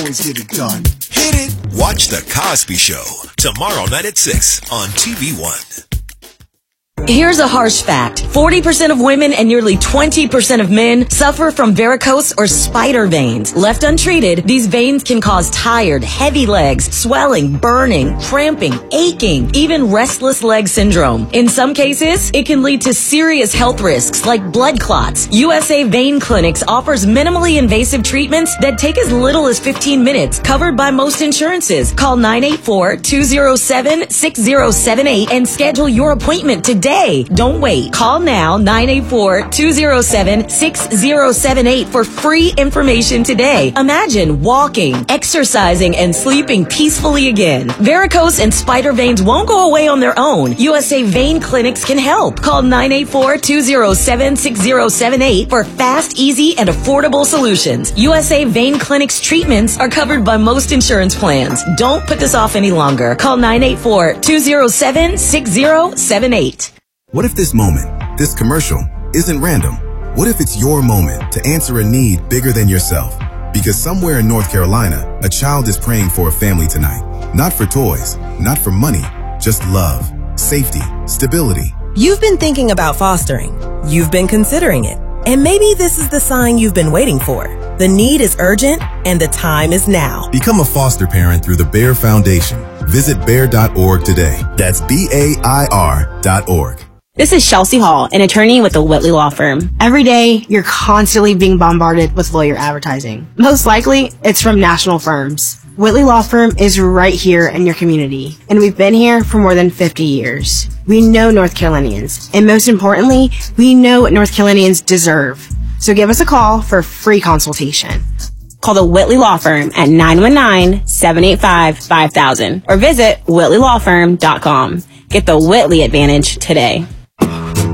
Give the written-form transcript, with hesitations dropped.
Always get it done. Hit it. Watch The Cosby Show tomorrow night at 6 on TV One. Here's a harsh fact. 40% of women and nearly 20% of men suffer from varicose or spider veins. Left untreated, these veins can cause tired, heavy legs, swelling, burning, cramping, aching, even restless leg syndrome. In some cases, it can lead to serious health risks like blood clots. USA Vein Clinics offers minimally invasive treatments that take as little as 15 minutes, covered by most insurances. Call 984-207-6078 and schedule your appointment today. Don't wait. Call now, 984-207-6078 for free information today. Imagine walking, exercising, and sleeping peacefully again. Varicose and spider veins won't go away on their own. USA Vein Clinics can help. Call 984-207-6078 for fast, easy, and affordable solutions. USA Vein Clinics treatments are covered by most insurance plans. Don't put this off any longer. Call 984-207-6078. What if this moment, this commercial, isn't random? What if it's your moment to answer a need bigger than yourself? Because somewhere in North Carolina, a child is praying for a family tonight. Not for toys, not for money, just love, safety, stability. You've been thinking about fostering. You've been considering it. And maybe this is the sign you've been waiting for. The need is urgent and the time is now. Become a foster parent through the Bear Foundation. Visit bear.org today. That's BAIR.org. This is Chelsea Hall, an attorney with the Whitley Law Firm. Every day, you're constantly being bombarded with lawyer advertising. Most likely, it's from national firms. Whitley Law Firm is right here in your community, and we've been here for more than 50 years. We know North Carolinians, and most importantly, we know what North Carolinians deserve. So give us a call for a free consultation. Call the Whitley Law Firm at 919-785-5000 or visit whitleylawfirm.com. Get the Whitley advantage today.